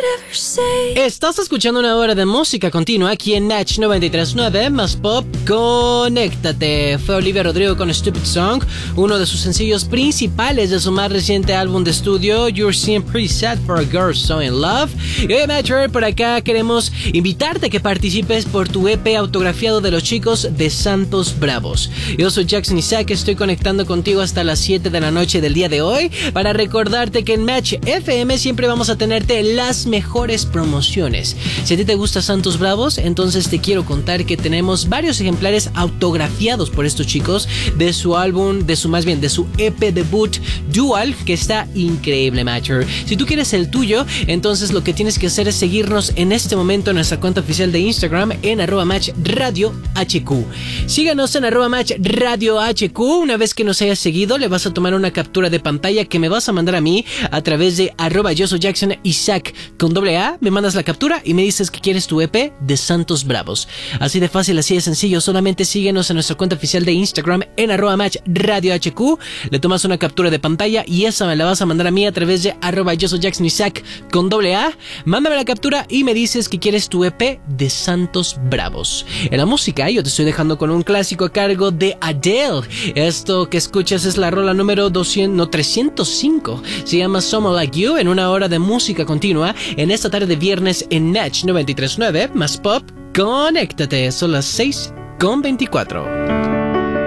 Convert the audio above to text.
Estás escuchando una hora de música continua aquí en Natch 93.9 más pop. Conéctate. Fue Olivia Rodrigo con Stupid Song, uno de sus sencillos principales de su más reciente álbum de estudio, You're Seem Pretty Sad for a Girl So In Love. Y hoy, Matcher, por acá queremos invitarte a que participes por tu EP autografiado de los chicos de Santos Bravos. Yo soy Jackson Isaac, estoy conectando contigo hasta las 7 de la noche del día de hoy para recordarte que en Match FM siempre vamos a tenerte las mejores promociones. Si a ti te gusta Santos Bravos, entonces te quiero contar que tenemos varios ejemplares autografiados por estos chicos de su álbum, de su EP debut Dual, que está increíble, Matcher. Si tú quieres el tuyo, entonces lo que tienes que hacer es seguirnos en este momento en nuestra cuenta oficial de Instagram en @matchradiohq. Síganos en @matchradiohq. Una vez que nos hayas seguido, le vas a tomar una captura de pantalla que me vas a mandar a mí a través de @yo soy Jackson Isaac con AA. Me mandas la captura y me dices que quieres tu EP de Santos Bravos. Así de fácil, así de sencillo. Solamente síguenos en nuestra cuenta oficial de Instagram en @matchradiohq. Le tomas una captura de pantalla y esa me la vas a mandar a mí a través de @yo soy Jackson Isaac con AA. Mándame la captura y me dices que quieres tu EP de Santos Bravos. En la música yo te estoy dejando con un clásico a cargo de Adele. Esto que escuchas es la rola número 305. Se llama Someone Like You, en una hora de música continua en esta tarde de viernes en Natch 93.9 más pop. Conéctate, son las 6:24.